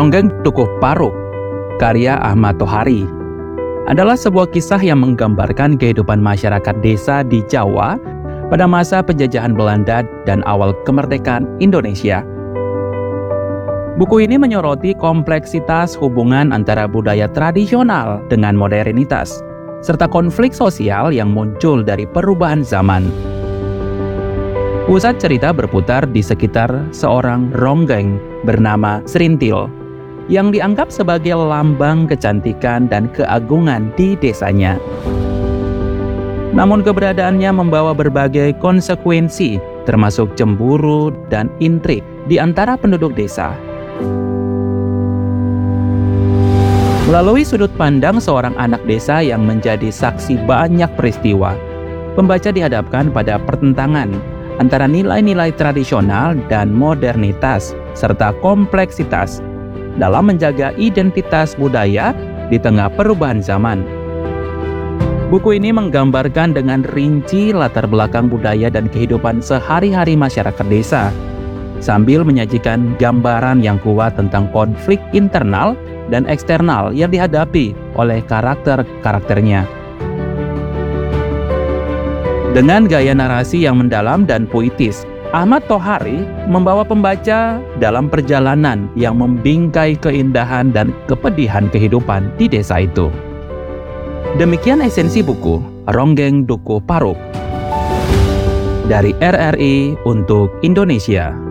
Ronggeng Dukuh Paruk, karya Ahmad Tohari, adalah sebuah kisah yang menggambarkan kehidupan masyarakat desa di Jawa pada masa penjajahan Belanda dan awal kemerdekaan Indonesia. Buku ini menyoroti kompleksitas hubungan antara budaya tradisional dengan modernitas, serta konflik sosial yang muncul dari perubahan zaman. Pusat cerita berputar di sekitar seorang ronggeng bernama Serintil, yang dianggap sebagai lambang kecantikan dan keagungan di desanya. Namun keberadaannya membawa berbagai konsekuensi, termasuk cemburu dan intrik di antara penduduk desa. Melalui sudut pandang seorang anak desa yang menjadi saksi banyak peristiwa, pembaca dihadapkan pada pertentangan antara nilai-nilai tradisional dan modernitas, serta kompleksitas dalam menjaga identitas budaya di tengah perubahan zaman. Buku ini menggambarkan dengan rinci latar belakang budaya dan kehidupan sehari-hari masyarakat desa, sambil menyajikan gambaran yang kuat tentang konflik internal dan eksternal yang dihadapi oleh karakter-karakternya. Dengan gaya narasi yang mendalam dan puitis, Ahmad Tohari membawa pembaca dalam perjalanan yang membingkai keindahan dan kepedihan kehidupan di desa itu. Demikian esensi buku Ronggeng Dukuh Paruk dari RRI untuk Indonesia.